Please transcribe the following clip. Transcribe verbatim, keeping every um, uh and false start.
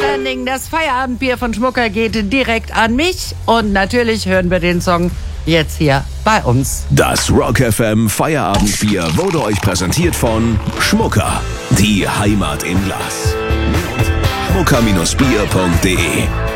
allen Dingen, das Feierabendbier von Schmucker geht direkt an mich. Und natürlich hören wir den Song jetzt hier bei uns. Das Rock F M Feierabendbier wurde euch präsentiert von Schmucker. Die Heimat im Glas. Schmucker Bindestrich bier punkt de